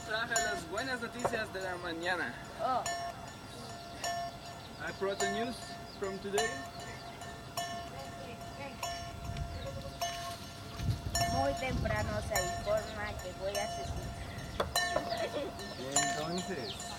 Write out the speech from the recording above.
traje las buenas noticias de la mañana. Oh, I brought the news from today. muy temprano se informa que voy a asesinar. Y entonces,